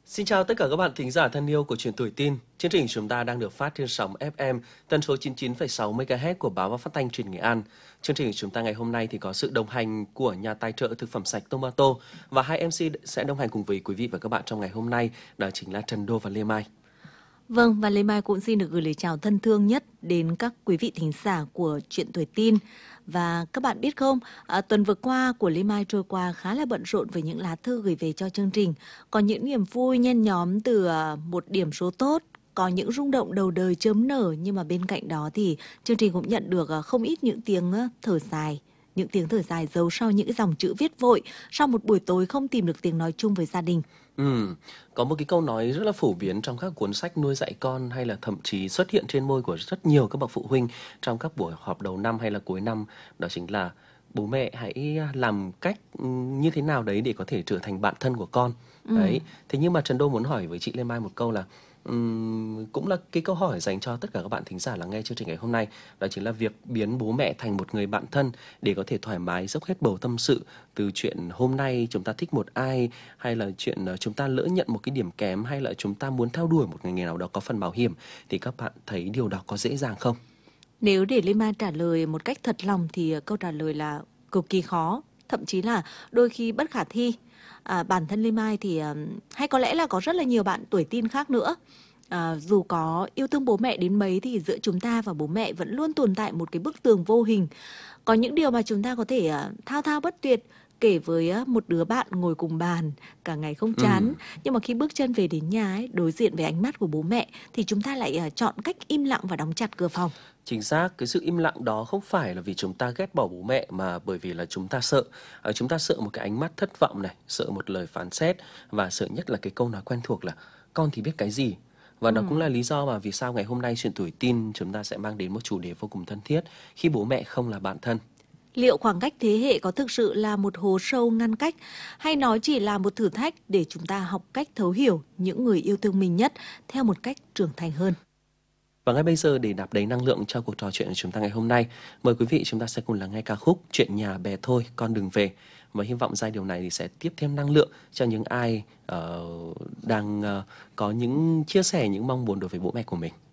Xin chào tất cả các bạn thính giả thân yêu của Chuyện Tuổi Tin. Chương trình chúng ta đang được phát trên sóng FM tần số 99,6 MHz của Báo và Phát thanh Truyền Nghệ An. Chương trình của chúng ta ngày hôm nay thì có sự đồng hành của nhà tài trợ thực phẩm sạch Tomato, và hai MC sẽ đồng hành cùng với quý vị và các bạn trong ngày hôm nay, đó chính là Trần Đô và Lê Mai. Vâng, và Lê Mai cũng xin được gửi lời chào thân thương nhất đến các quý vị thính giả của Chuyện Tuổi Tin. Và các bạn biết không, tuần vừa qua của Lê Mai trôi qua khá là bận rộn với những lá thư gửi về cho chương trình. Có những niềm vui nhen nhóm từ một điểm số tốt, có những rung động đầu đời chớm nở, nhưng mà bên cạnh đó thì chương trình cũng nhận được không ít những tiếng thở dài. Những tiếng thở dài giấu sau những dòng chữ viết vội, sau một buổi tối không tìm được tiếng nói chung với gia đình. Có một cái câu nói rất là phổ biến trong các cuốn sách nuôi dạy con, hay là thậm chí xuất hiện trên môi của rất nhiều các bậc phụ huynh trong các buổi họp đầu năm hay là cuối năm, đó chính là bố mẹ hãy làm cách như thế nào đấy để có thể trở thành bạn thân của con. Đấy. Thế nhưng mà Trần Đô muốn hỏi với chị Lê Mai một câu là cũng là cái câu hỏi dành cho tất cả các bạn thính giả lắng nghe chương trình ngày hôm nay, đó chính là việc biến bố mẹ thành một người bạn thân để có thể thoải mái dốc hết bầu tâm sự từ chuyện hôm nay chúng ta thích một ai, hay là chuyện chúng ta lỡ nhận một cái điểm kém, hay là chúng ta muốn theo đuổi một ngành nghề nào đó có phần bảo hiểm, thì các bạn thấy điều đó có dễ dàng không? Nếu để Lê Mai trả lời một cách thật lòng thì câu trả lời là cực kỳ khó, thậm chí là đôi khi bất khả thi. Bản thân Lê Mai thì hay có lẽ là có rất là nhiều bạn tuổi teen khác nữa. Dù có yêu thương bố mẹ đến mấy thì giữa chúng ta và bố mẹ vẫn luôn tồn tại một cái bức tường vô hình. Có những điều mà chúng ta có thể thao thao bất tuyệt kể với một đứa bạn ngồi cùng bàn cả ngày không chán. Nhưng mà khi bước chân về đến nhà ấy, đối diện với ánh mắt của bố mẹ thì chúng ta lại chọn cách im lặng và đóng chặt cửa phòng. Chính xác, cái sự im lặng đó không phải là vì chúng ta ghét bỏ bố mẹ, mà bởi vì là chúng ta sợ. Chúng ta sợ một cái ánh mắt thất vọng này, sợ một lời phán xét, và sợ nhất là cái câu nói quen thuộc là con thì biết cái gì. Và đó cũng là lý do mà vì sao ngày hôm nay Chuyện Tuổi Tin chúng ta sẽ mang đến một chủ đề vô cùng thân thiết: khi bố mẹ không là bạn thân. Liệu khoảng cách thế hệ có thực sự là một hố sâu ngăn cách, hay nó chỉ là một thử thách để chúng ta học cách thấu hiểu những người yêu thương mình nhất theo một cách trưởng thành hơn? Và ngay bây giờ, để nạp đầy năng lượng cho cuộc trò chuyện của chúng ta ngày hôm nay, mời quý vị chúng ta sẽ cùng lắng nghe ca khúc Chuyện nhà bé thôi con đừng về. Và hy vọng giai điệu này thì sẽ tiếp thêm năng lượng cho những ai đang có những chia sẻ, những mong muốn đối với bố mẹ của mình.